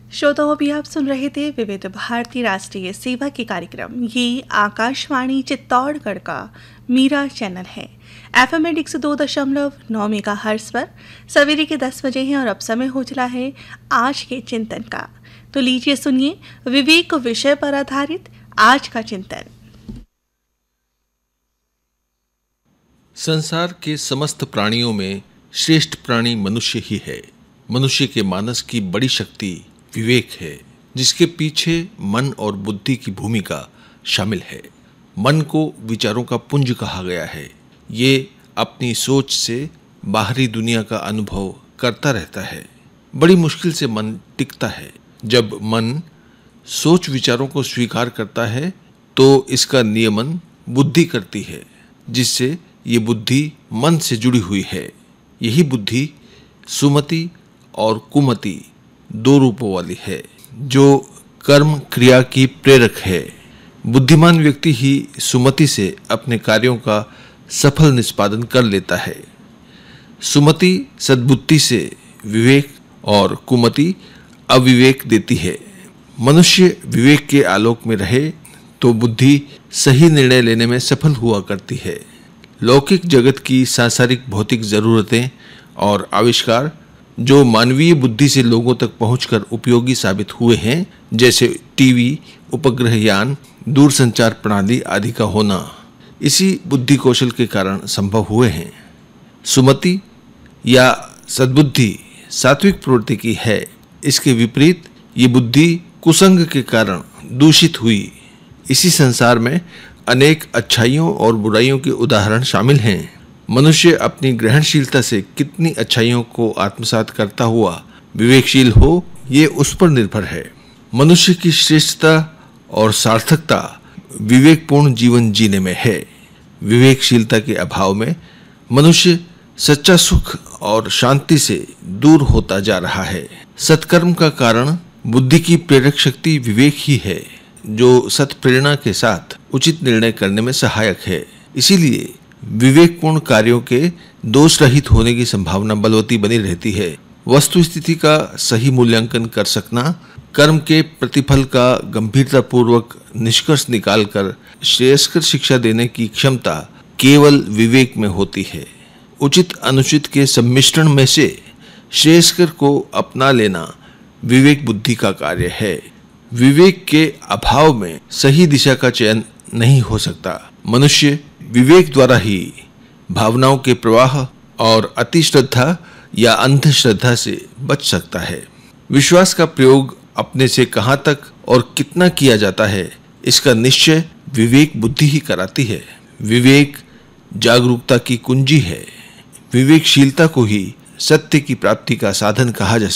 श्रोताओं, अभी आप सुन रहे थे विविध भारती राष्ट्रीय सेवा के कार्यक्रम। ये आकाशवाणी चित्तौड़गढ़ का मीरा चैनल है। एफएम 102.9 मेगाहर्ट्ज पर सवेरे के 10 बजे हैं और अब समय हो चला है आज के चिंतन का। तो लीजिए सुनिए विवेक विषय पर आधारित आज का चिंतन। संसार के समस्त प्राणियों में श्रेष्ठ प्राणी मनुष्य ही है। मनुष्य के मानस की बड़ी शक्ति विवेक है, जिसके पीछे मन और बुद्धि की भूमिका शामिल है। मन को विचारों का पुंज कहा गया है। ये अपनी सोच से बाहरी दुनिया का अनुभव करता रहता है। बड़ी मुश्किल से मन टिकता है। जब मन सोच विचारों को स्वीकार करता है तो इसका नियमन बुद्धि करती है, जिससे ये बुद्धि मन से जुड़ी हुई है। यही बुद्धि सुमति और कुमति दो रूपों वाली है, जो कर्म क्रिया की प्रेरक है। बुद्धिमान व्यक्ति ही सुमति से अपने कार्यों का सफल निष्पादन कर लेता है। सुमति सद्बुद्धि से विवेक और कुमति अविवेक देती है। मनुष्य विवेक के आलोक में रहे तो बुद्धि सही निर्णय लेने में सफल हुआ करती है। लौकिक जगत की सांसारिक भौतिक जरूरतें और आविष्कार जो मानवीय बुद्धि से लोगों तक पहुंचकर उपयोगी साबित हुए हैं, जैसे टीवी, उपग्रह यान, दूरसंचार प्रणाली आदि का होना, इसी बुद्धि कौशल के कारण संभव हुए हैं। सुमति या सद्बुद्धि सात्विक प्रवृत्ति की है। इसके विपरीत ये बुद्धि कुसंग के कारण दूषित हुई। इसी संसार में अनेक अच्छाइयों और बुराइयों के उदाहरण शामिल हैं। मनुष्य अपनी ग्रहणशीलता से कितनी अच्छाइयों को आत्मसात करता हुआ विवेकशील हो, ये उस पर निर्भर है। मनुष्य की श्रेष्ठता और सार्थकता विवेकपूर्ण जीवन जीने में है। विवेकशीलता के अभाव में मनुष्य सच्चा सुख और शांति से दूर होता जा रहा है। सत्कर्म का कारण बुद्धि की प्रेरक शक्ति विवेक ही है, जो सत्प्रेरणा के साथ उचित निर्णय करने में सहायक है। इसीलिए विवेकपूर्ण कार्यों के दोष रहित होने की संभावना बलवती बनी रहती है। वस्तु स्थिति का सही मूल्यांकन कर सकना, कर्म के प्रतिफल का गंभीरतापूर्वक निष्कर्ष निकालकर श्रेयस्कर शिक्षा देने की क्षमता केवल विवेक में होती है। उचित अनुचित के सम्मिश्रण में से श्रेयस्कर को अपना लेना विवेक बुद्धि का कार्य है। विवेक के अभाव में सही दिशा का चयन नहीं हो सकता। मनुष्य विवेक द्वारा ही भावनाओं के प्रवाह और अति श्रद्धा या अंधश्रद्धा से बच सकता है। विश्वास का प्रयोग अपने से कहां तक और कितना किया जाता है, इसका निश्चय विवेक बुद्धि ही कराती है। विवेक जागरूकता की कुंजी है। विवेकशीलता को ही सत्य की प्राप्ति का साधन कहा जा